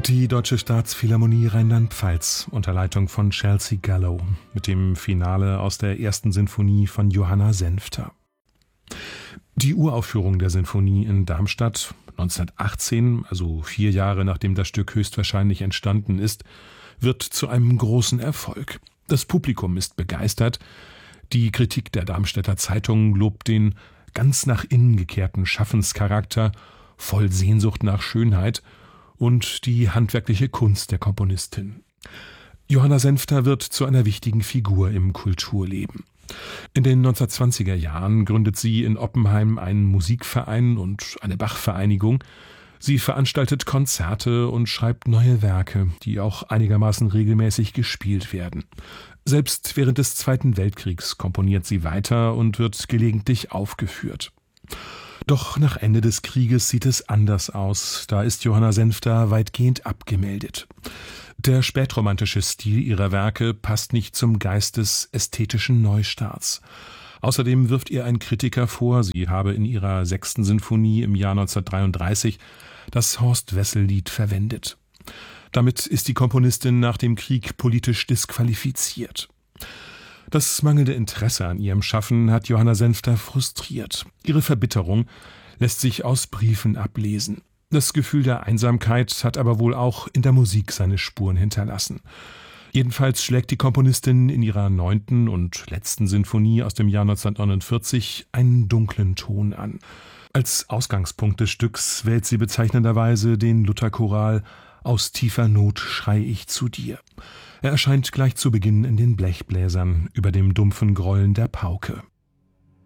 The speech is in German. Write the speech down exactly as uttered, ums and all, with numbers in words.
Die Deutsche Staatsphilharmonie Rheinland-Pfalz unter Leitung von Chelsea Gallo mit dem Finale aus der ersten Sinfonie von Johanna Senfter. Die Uraufführung der Sinfonie in Darmstadt neunzehnhundertachtzehn, also vier Jahre nachdem das Stück höchstwahrscheinlich entstanden ist, wird zu einem großen Erfolg. Das Publikum ist begeistert. Die Kritik der Darmstädter Zeitung lobt den ganz nach innen gekehrten Schaffenscharakter, voll Sehnsucht nach Schönheit und die handwerkliche Kunst der Komponistin. Johanna Senfter wird zu einer wichtigen Figur im Kulturleben. In den neunzehnhundertzwanziger Jahren gründet sie in Oppenheim einen Musikverein und eine Bachvereinigung. Sie veranstaltet Konzerte und schreibt neue Werke, die auch einigermaßen regelmäßig gespielt werden. Selbst während des Zweiten Weltkriegs komponiert sie weiter und wird gelegentlich aufgeführt. Doch nach Ende des Krieges sieht es anders aus. Da ist Johanna Senfter weitgehend abgemeldet. Der spätromantische Stil ihrer Werke passt nicht zum Geist des ästhetischen Neustarts. Außerdem wirft ihr ein Kritiker vor, sie habe in ihrer sechsten Sinfonie im Jahr neunzehnhundertdreiunddreißig das Horst-Wessel-Lied verwendet. Damit ist die Komponistin nach dem Krieg politisch disqualifiziert. Das mangelnde Interesse an ihrem Schaffen hat Johanna Senfter frustriert. Ihre Verbitterung lässt sich aus Briefen ablesen. Das Gefühl der Einsamkeit hat aber wohl auch in der Musik seine Spuren hinterlassen. Jedenfalls schlägt die Komponistin in ihrer neunten und letzten Sinfonie aus dem Jahr neunzehnhundertneunundvierzig einen dunklen Ton an. Als Ausgangspunkt des Stücks wählt sie bezeichnenderweise den Lutherchoral »Aus tiefer Not schrei ich zu dir«. Er erscheint gleich zu Beginn in den Blechbläsern über dem dumpfen Grollen der Pauke.